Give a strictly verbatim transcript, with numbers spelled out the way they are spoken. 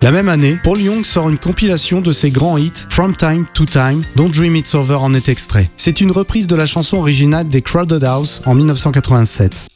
La même année, Paul Young sort une compilation de ses grands hits From Time to Time, dont Dream It's Over en est extrait. C'est une reprise de la chanson originale des Crowded House en mille neuf cent quatre-vingt-sept.